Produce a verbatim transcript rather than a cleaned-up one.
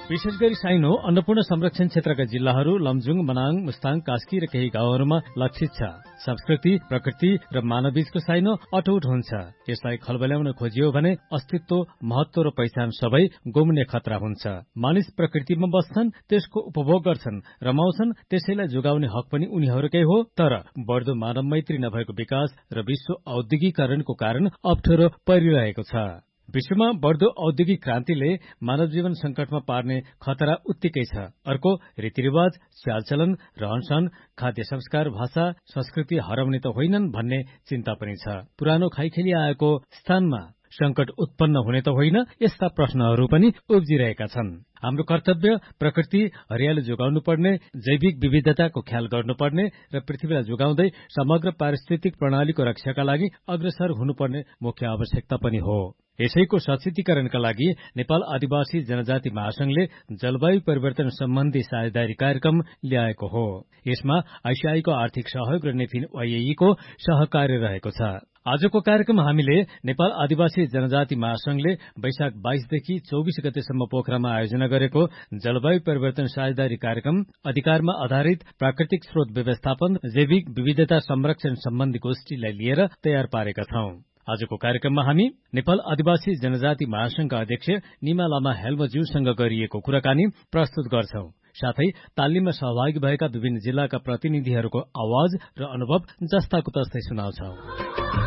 विशेष गरी साइनो अन्नपूर्ण संरक्षण क्षेत्रका जिल्लाहरू लमजुङ, मनाङ, मुस्ताङ, कास्की र केही गाउँहरूमा लक्षित छ। संस्कृति, प्रकृति र मानवबीचको साइनो अटुट हुन्छ। यसलाई खलबल्याउन खोजियो भने अस्तित्व, महत्व र पहिचान सबै गुम्ने खतरा हुन्छ। मानिस प्रकृतिमा बस्छन्, त्यसको उपभोग गर्छन्, रमाउँछन्, त्यसैलाई जोगाउने हक पनि उनीहरूकै हो। तर बढ्दो मानव मैत्री नभएको विकास र विश्व औद्योगिकरणको कारण अप्ठ्यारो परिरहेको छ। विश्वमा बढ्दो औद्योगिक क्रान्तिले मानव जीवन संकटमा पार्ने खतरा उत्तिकै छ। अर्को रीतिरिवाज, चालचलन, रहनसहन, खाद्य संस्कार, भाषा, संस्कृति हराउने त होइनन् भन्ने चिन्ता पनि छ। पुरानो खाइखेली आएको स्थानमा संकट उत्पन्न हुने त होइन, यस्ता प्रश्नहरू पनि उब्जिरहेका छन्। हाम्रो कर्तव्य प्रकृति हरियाली जोगाउनु पर्ने, जैविक विविधताको ख्याल गर्नुपर्ने र पृथ्वीलाई जोगाउँदै समग्र पारिस्थितिक प्रणालीको रक्षाका लागि अग्रसर हुनुपर्ने मुख्य आवश्यकता पनि हो। यसैको सचेतीकरणका लागि नेपाल आदिवासी जनजाति महासंघले जलवायु परिवर्तन सम्बन्धी साझेदारी कार्यक्रम ल्याएको हो। यसमा आइसिआईको आर्थिक सहयोग र नेफिन वाइएको सहकार्य रहेको छ। आजको कार्यक्रम हामीले नेपाल आदिवासी जनजाति महासंघले वैशाख बाइसदेखि चौबिस गतेसम्म पोखरामा आयोजना गरेको जलवायु परिवर्तन साझेदारी कार्यक्रम अधिकारमा आधारित प्राकृतिक स्रोत व्यवस्थापन, जैविक विविधता संरक्षण सम्बन्धी गोष्ठीलाई लिएर तयार पारेका छौं। आजको कार्यक्रममा हामी नेपाल आदिवासी जनजाति महासंघका अध्यक्ष निमा लामा हेल्मज्यूसँग गरिएको कुराकानी प्रस्तुत गर्छौं। साथै तालिममा सहभागी भएका विभिन्न जिल्लाका प्रतिनिधिहरूको आवाज र अनुभव जस्ताको तस्तै सुनाउँछौं।